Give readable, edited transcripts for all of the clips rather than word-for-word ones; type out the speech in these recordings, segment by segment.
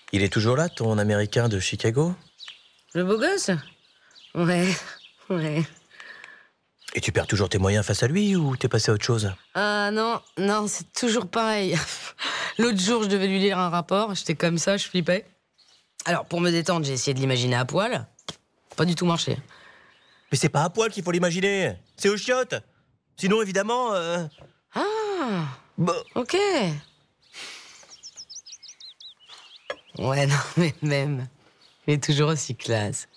Il est toujours là, ton Américain de Chicago? Le beau gosse? Ouais. Et tu perds toujours tes moyens face à lui ou t'es passé à autre chose? Ah non, c'est toujours pareil. L'autre jour, je devais lui lire un rapport, j'étais comme ça, je flippais. Alors, pour me détendre, j'ai essayé de l'imaginer à poil. Pas du tout marché. Mais c'est pas à poil qu'il faut l'imaginer, c'est aux chiottes. Sinon, évidemment... Ah, Bah... ok. Ouais, non, mais même. Il est toujours aussi classe.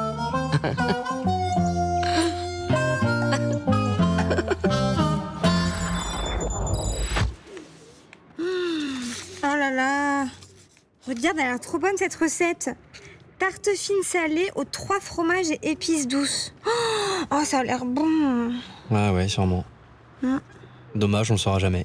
Oh là là! Regarde, elle a l'air trop bonne cette recette. Tarte fine salée aux 3 fromages et épices douces. Oh, ça a l'air bon. Ouais, sûrement. Dommage, on le saura jamais.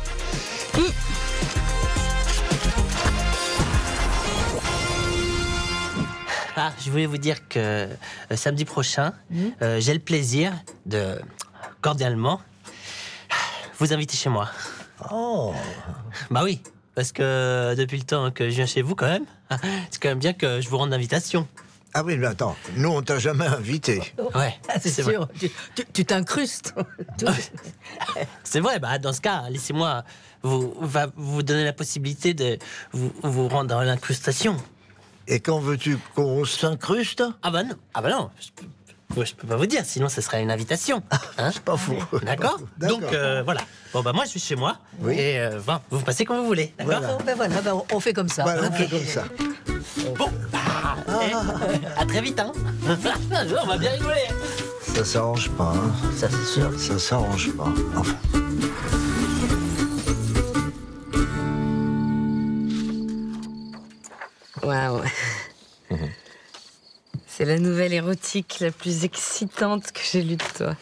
Ah, je voulais vous dire que samedi prochain, j'ai le plaisir de, cordialement, vous inviter chez moi. Oh. Bah oui, parce que depuis le temps que je viens chez vous, quand même, c'est quand même bien que je vous rende l'invitation. Ah oui, mais attends, nous, on t'a jamais invité. Ouais, C'est vrai. sûr, tu t'incrustes. C'est vrai, bah dans ce cas, laissez-moi vous donner la possibilité de vous rendre l'incrustation. Et quand veux-tu qu'on s'incruste? Ah bah non, je peux pas vous dire, sinon ce serait une invitation. Hein? C'est pas faux. D'accord. Donc voilà. Bon bah moi je suis chez moi. Oui. Et vous passez comme vous voulez. D'accord. Voilà. On fait comme ça. Voilà, on fait comme ça. Bon. À très vite hein. On va bien rigoler. Ça s'arrange pas, hein. Ça c'est sûr. Ça s'arrange pas. Enfin. Waouh. C'est la nouvelle érotique la plus excitante que j'ai lue de toi.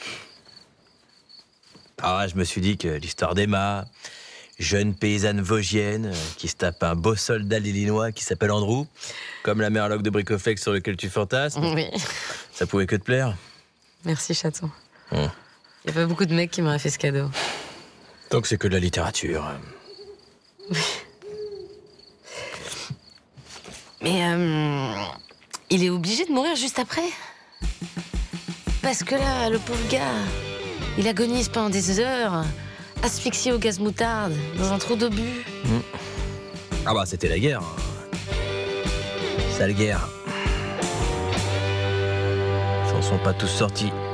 Ah, je me suis dit que l'histoire d'Emma, jeune paysanne vosgienne qui se tape un beau soldat illinois qui s'appelle Andrew, comme la merloc de Bricoflex sur lequel tu fantasmes, Oui. ça pouvait que te plaire. Merci, chaton. Il n'y a pas beaucoup de mecs qui m'auraient fait ce cadeau. Donc c'est que de la littérature. Mais il est obligé de mourir juste après. Parce que là, le pauvre gars, il agonise pendant des heures, asphyxié au gaz moutarde, dans un trou d'obus. Ah bah c'était la guerre. Sale guerre. Ils s'en sont pas tous sortis.